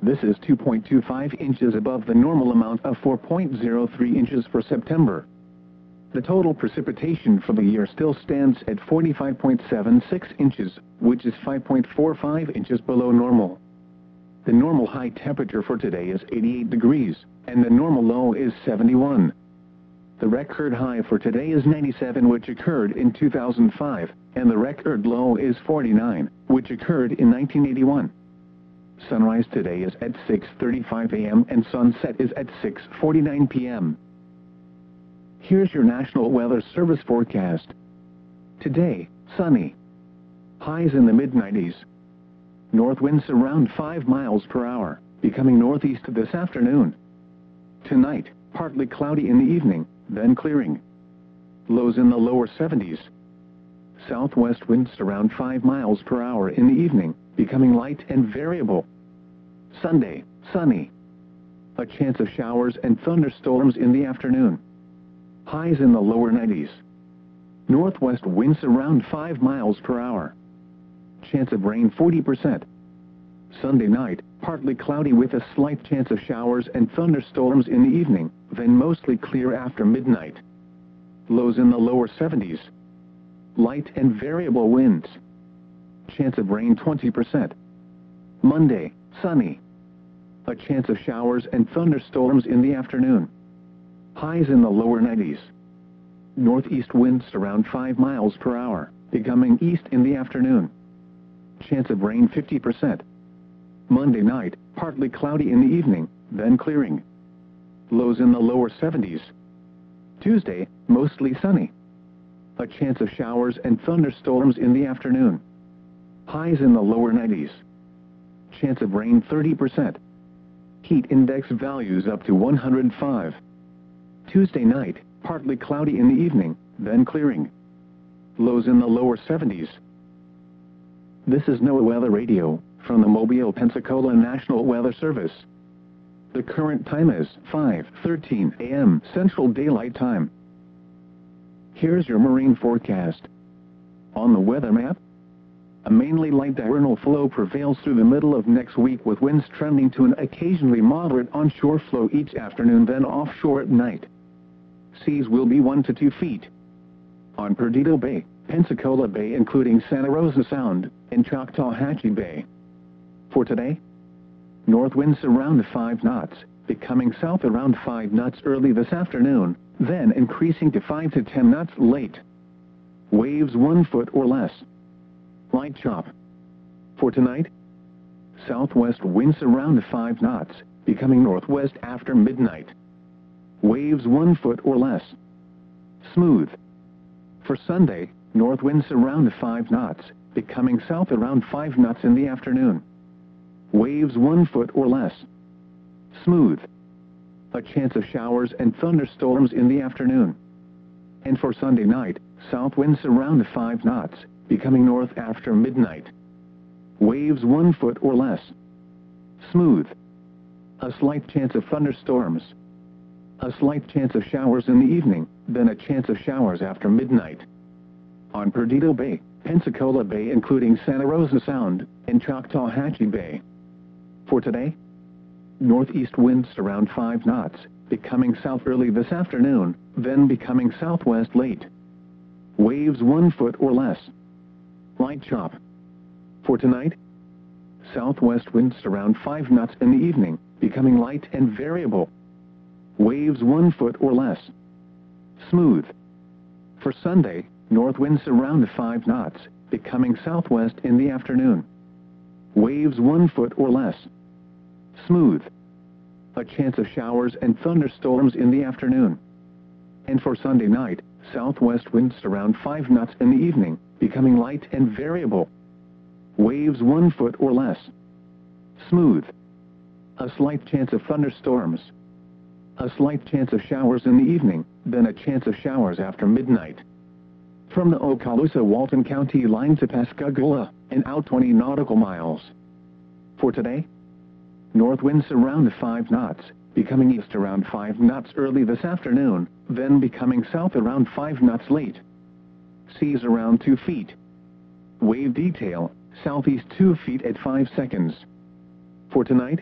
This is 2.25 inches above the normal amount of 4.03 inches for September. The total precipitation for the year still stands at 45.76 inches, which is 5.45 inches below normal. The normal high temperature for today is 88 degrees, and the normal low is 71. The record high for today is 97, which occurred in 2005, and the record low is 49, which occurred in 1981. Sunrise today is at 6:35 a.m. and sunset is at 6:49 p.m. Here's your National Weather Service forecast. Today, sunny. Highs in the mid-90s. North winds around 5 miles per hour, becoming northeast this afternoon. Tonight, partly cloudy in the evening, then clearing. Lows in the lower 70s. Southwest winds around 5 miles per hour in the evening, becoming light and variable. Sunday, sunny. A chance of showers and thunderstorms in the afternoon. Highs in the lower 90s. Northwest winds around 5 miles per hour. Chance of rain 40%. Sunday night, partly cloudy with a slight chance of showers and thunderstorms in the evening, then mostly clear after midnight. Lows in the lower 70s. Light and variable winds. Chance of rain 20%. Monday, sunny. A chance of showers and thunderstorms in the afternoon. Highs in the lower 90s. Northeast winds around 5 miles per hour, becoming east in the afternoon. Chance of rain 50%. Monday night, partly cloudy in the evening, then clearing. Lows in the lower 70s. Tuesday, mostly sunny. A chance of showers and thunderstorms in the afternoon. Highs in the lower 90s. Chance of rain 30%. Heat index values up to 105. Tuesday night, partly cloudy in the evening, then clearing. Lows in the lower 70s. This is NOAA Weather Radio, from the Mobile, Pensacola National Weather Service. The current time is 5:13 a.m. Central Daylight Time. Here's your marine forecast. On the weather map, a mainly light diurnal flow prevails through the middle of next week with winds trending to an occasionally moderate onshore flow each afternoon, then offshore at night. Seas will be 1 to 2 feet. On Perdido Bay, Pensacola Bay including Santa Rosa Sound, and Choctawhatchee Bay. For today, north winds around 5 knots, becoming south around 5 knots early this afternoon, then increasing to 5 to 10 knots late. Waves 1 foot or less. Light chop. For tonight, southwest winds around 5 knots, becoming northwest after midnight. Waves 1 foot or less. Smooth. For Sunday, north winds around 5 knots, becoming south around 5 knots in the afternoon. Waves 1 foot or less. Smooth. A chance of showers and thunderstorms in the afternoon. And for Sunday night, south winds around 5 knots, becoming north after midnight. Waves 1 foot or less. Smooth. A slight chance of thunderstorms. A slight chance of showers in the evening, then a chance of showers after midnight. On Perdido Bay, Pensacola Bay including Santa Rosa Sound, and Choctawhatchee Bay. For today, northeast winds around 5 knots, becoming south early this afternoon, then becoming southwest late. Waves 1 foot or less. Light chop. For tonight, southwest winds around 5 knots in the evening, becoming light and variable. Waves 1 foot or less. Smooth. For Sunday, north winds around 5 knots, becoming southwest in the afternoon. Waves 1 foot or less. Smooth. A chance of showers and thunderstorms in the afternoon. And for Sunday night, southwest winds around 5 knots in the evening, becoming light and variable. Waves 1 foot or less. Smooth. A slight chance of thunderstorms. A slight chance of showers in the evening, then a chance of showers after midnight. From the Okaloosa-Walton County line to Pascagoula, and out 20 nautical miles. For today, north winds around 5 knots, becoming east around 5 knots early this afternoon, then becoming south around 5 knots late. Seas around 2 feet. Wave detail, southeast 2 feet at 5 seconds. For tonight,